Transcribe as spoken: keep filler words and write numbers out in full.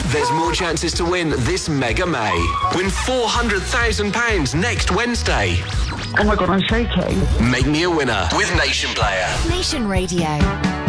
There's more chances to win this Mega May. Win four hundred thousand pounds next Wednesday. Oh my God, I'm shaking. Make me a winner with Nation Player. Nation Radio.